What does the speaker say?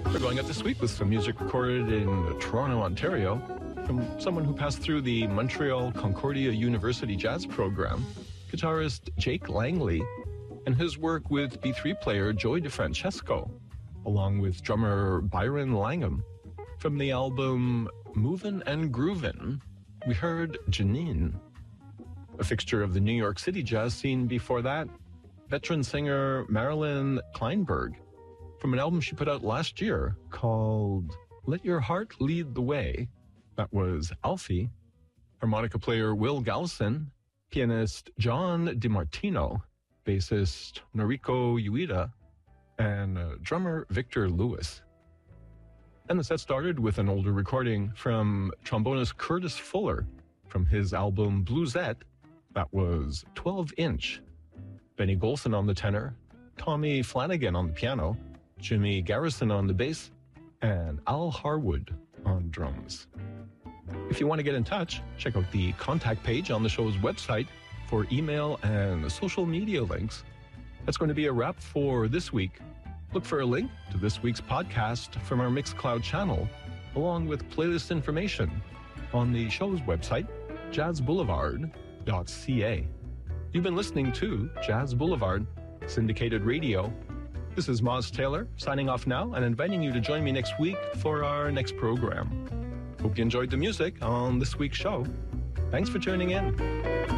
We're going up this week with some music recorded in Toronto, Ontario, from someone who passed through the Montreal Concordia University Jazz Program, guitarist Jake Langley, and his work with B3 player Joey DeFrancesco, along with drummer Byron Langham. From the album Movin' and Groovin', we heard Janine. A fixture of the New York City jazz scene before that, veteran singer Marilyn Kleinberg, from an album she put out last year called Let Your Heart Lead the Way. That was Alfie. Harmonica player Will Galson, pianist John DiMartino, bassist Noriko Ueda, and drummer Victor Lewis. And the set started with an older recording from trombonist Curtis Fuller from his album Bluesette. That was 12-inch. Benny Golson on the tenor, Tommy Flanagan on the piano, Jimmy Garrison on the bass, and Al Harwood on drums. If you want to get in touch, check out the contact page on the show's website for email and social media links. That's going to be a wrap for this week. Look for a link to this week's podcast from our Mixcloud channel, along with playlist information on the show's website, jazzboulevard.ca. You've been listening to Jazz Boulevard, syndicated radio. This is Moz Taylor, signing off now and inviting you to join me next week for our next program. Hope you enjoyed the music on this week's show. Thanks for tuning in.